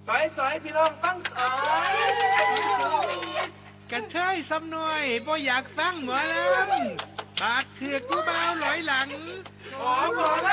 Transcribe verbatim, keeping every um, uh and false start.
สอยสอยพี่น้องฟังสอยกระเทยซ้ำหน่อยบ่อยากฟังหมอลำบาดเถือกกูเบาหลอยหลังขอหมอล